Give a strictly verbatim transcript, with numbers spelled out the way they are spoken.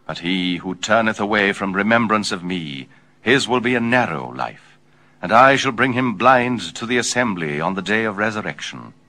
But he who turneth away from remembrance of me, his will be a narrow life, and I shall bring him blind to the assembly on the day of resurrection.